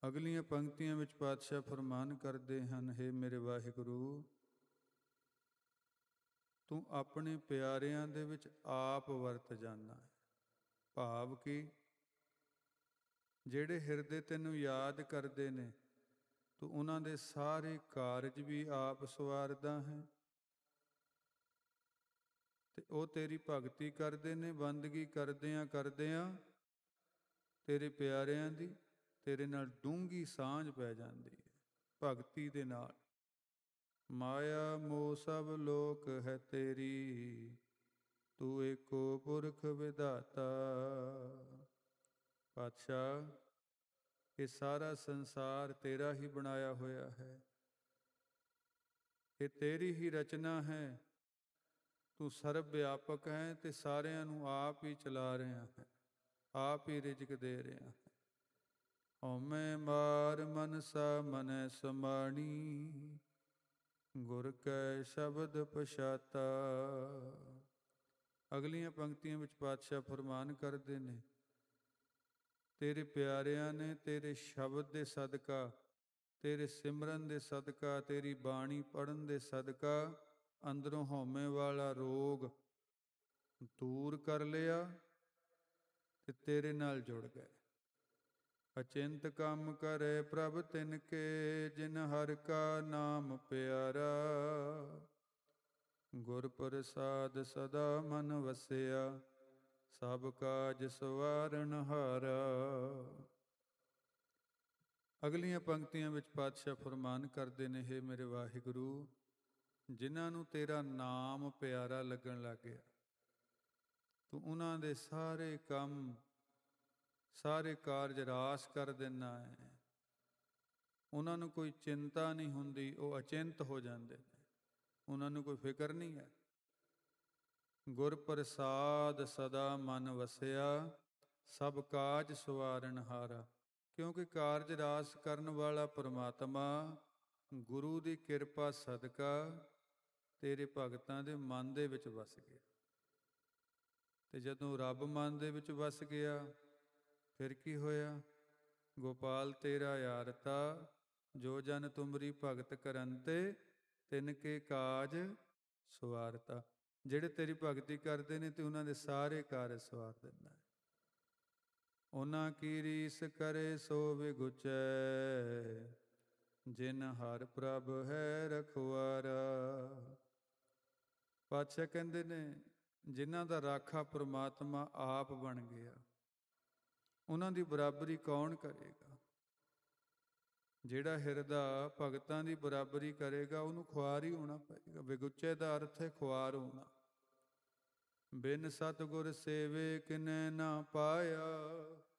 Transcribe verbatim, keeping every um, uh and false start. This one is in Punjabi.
ਅਗਲੀਆਂ ਪੰਕਤੀਆਂ ਵਿੱਚ ਪਾਤਸ਼ਾਹ ਫਰਮਾਨ ਕਰਦੇ ਹਨ, ਹੇ ਮੇਰੇ ਵਾਹਿਗੁਰੂ, ਤੂੰ ਆਪਣੇ ਪਿਆਰਿਆਂ ਦੇ ਵਿੱਚ ਆਪ ਵਰਤ ਜਾਂਦਾ ਹੈ। ਭਾਵ ਕਿ ਜਿਹੜੇ ਹਿਰਦੇ ਤੈਨੂੰ ਯਾਦ ਕਰਦੇ ਨੇ, ਤੂੰ ਉਹਨਾਂ ਦੇ ਸਾਰੇ ਕਾਰਜ ਵੀ ਆਪ ਸਵਾਰਦਾ ਹੈ ਤੇ ਉਹ ਤੇਰੀ ਭਗਤੀ ਕਰਦੇ ਨੇ। ਬੰਦਗੀ ਕਰਦਿਆਂ ਕਰਦਿਆਂ ਤੇਰੇ ਪਿਆਰਿਆਂ ਦੀ ਤੇਰੇ ਨਾਲ ਡੂੰਘੀ ਸਾਂਝ ਪੈ ਜਾਂਦੀ ਹੈ ਭਗਤੀ ਦੇ ਨਾਲ। ਮਾਇਆ ਮੋਹ ਸਭ ਲੋਕ ਹੈ ਤੇਰੀ, ਤੂੰ ਏਕੋ ਪੁਰਖ ਵਿਧਾਤਾ। ਪਾਤਸ਼ਾਹ, ਇਹ ਸਾਰਾ ਸੰਸਾਰ ਤੇਰਾ ਹੀ ਬਣਾਇਆ ਹੋਇਆ ਹੈ, ਇਹ ਤੇਰੀ ਹੀ ਰਚਨਾ ਹੈ। ਤੂੰ ਸਰਬ ਵਿਆਪਕ ਹੈ ਤੇ ਸਾਰਿਆਂ ਨੂੰ ਆਪ ਹੀ ਚਲਾ ਰਿਹਾ ਹੈ, ਆਪ ਹੀ ਰਿਜ਼ਕ ਦੇ ਰਿਹਾ ਹੈ। ਹਉਮੈ ਮਾਰ ਮਨਸਾ ਮਨੈ ਸਮਾਣੀ, ਗੁਰ ਕੈ ਸ਼ਬਦ ਪਛਾਤਾ। ਅਗਲੀਆਂ ਪੰਕਤੀਆਂ ਵਿੱਚ ਪਾਤਸ਼ਾਹ ਫਰਮਾਨ ਕਰਦੇ ਨੇ, ਤੇਰੇ ਪਿਆਰਿਆਂ ਨੇ ਤੇਰੇ ਸ਼ਬਦ ਦੇ ਸਦਕਾ, ਤੇਰੇ ਸਿਮਰਨ ਦੇ ਸਦਕਾ, ਤੇਰੀ ਬਾਣੀ ਪੜ੍ਹਨ ਦੇ ਸਦਕਾ ਅੰਦਰੋਂ ਹਉਮੈ ਵਾਲਾ ਰੋਗ ਦੂਰ ਕਰ ਲਿਆ ਤੇ ਤੇਰੇ ਨਾਲ ਜੁੜ ਗਏ। ਅਚਿੰਤ ਕੰਮ ਕਰੇ ਪ੍ਰਭ ਤਿਨ ਕੇ, ਜਿਨ ਹਰਿ ਕਾ ਨਾਮ ਪਿਆਰਾ। ਗੁਰ ਪ੍ਰਸਾਦ ਸਦਾ ਮਨ ਵਸਿਆ, ਸਭ ਕਾਜ ਸਵਾਰਨ ਹਾਰਾ। ਅਗਲੀਆਂ ਪੰਕਤੀਆਂ ਵਿੱਚ ਪਾਤਸ਼ਾਹ ਫਰਮਾਨ ਕਰਦੇ ਨੇ, ਹੇ ਮੇਰੇ ਵਾਹਿਗੁਰੂ, ਜਿਨ੍ਹਾਂ ਨੂੰ ਤੇਰਾ ਨਾਮ ਪਿਆਰਾ ਲੱਗਣ ਲੱਗ ਗਿਆ, ਤੂੰ ਉਹਨਾਂ ਦੇ ਸਾਰੇ ਕੰਮ, ਸਾਰੇ ਕਾਰਜ ਰਾਸ ਕਰ ਦਿੰਦਾ ਹੈ। ਉਹਨਾਂ ਨੂੰ ਕੋਈ ਚਿੰਤਾ ਨਹੀਂ ਹੁੰਦੀ, ਉਹ ਅਚਿੰਤ ਹੋ ਜਾਂਦੇ ਨੇ, ਉਹਨਾਂ ਨੂੰ ਕੋਈ ਫਿਕਰ ਨਹੀਂ ਹੈ। ਗੁਰ ਪ੍ਰਸਾਦ ਸਦਾ ਮਨ ਵਸਿਆ, ਸਭ ਕਾਜ ਸਵਾਰਨ ਹਾਰਾ। ਕਿਉਂਕਿ ਕਾਰਜ ਰਾਸ ਕਰਨ ਵਾਲਾ ਪਰਮਾਤਮਾ ਗੁਰੂ ਦੀ ਕਿਰਪਾ ਸਦਕਾ ਤੇਰੇ ਭਗਤਾਂ ਦੇ ਮਨ ਦੇ ਵਿੱਚ ਵਸ ਗਿਆ। ਤੇ ਜਦੋਂ ਰੱਬ ਮਨ ਦੇ ਵਿੱਚ ਵਸ ਗਿਆ, ਫਿਰ ਕੀ ਹੋਇਆ? ਗੋਪਾਲ ਤੇਰਾ ਯਾਰਤਾ, ਜੋ ਜਨ ਤੁਮਰੀ ਭਗਤ ਕਰੰਤੇ, ਤਿਨ ਕੇ ਕਾਜ ਸਵਾਰਤਾ। ਜਿਹੜੇ ਤੇਰੀ ਭਗਤੀ ਕਰਦੇ ਨੇ ਤੇ ਉਹਨਾਂ ਦੇ ਸਾਰੇ ਕਾਰਜ ਸਵਾਰ ਦਿੰਦਾ ਹੈ। ਉਹਨਾਂ ਕੀ ਰੀਸ ਕਰੇ ਸੋ ਵਿਗੁਚੈ, ਜਿਨ ਹਰਿ ਪ੍ਰਭ ਹੈ ਰਖਵਾਰਾ। ਪਾਤਸ਼ਾਹ ਕਹਿੰਦੇ ਨੇ, ਜਿਨ੍ਹਾਂ ਦਾ ਰਾਖਾ ਪ੍ਰਮਾਤਮਾ ਆਪ ਬਣ ਗਿਆ, ਉਹਨਾਂ ਦੀ ਬਰਾਬਰੀ ਕੌਣ ਕਰੇਗਾ? ਜਿਹੜਾ ਹਿਰਦਾ ਭਗਤਾਂ ਦੀ ਬਰਾਬਰੀ ਕਰੇਗਾ, ਉਹਨੂੰ ਖੁਆਰ ਹੀ ਹੋਣਾ ਪਏਗਾ। ਵਿਗੁਚੇ ਦਾ ਅਰਥ ਹੈ ਖੁਆਰ ਹੋਣਾ। ਬਿਨ ਸਤਿਗੁਰ ਸੇਵੇ ਕਿਨੈ ਨਾ ਪਾਇਆ,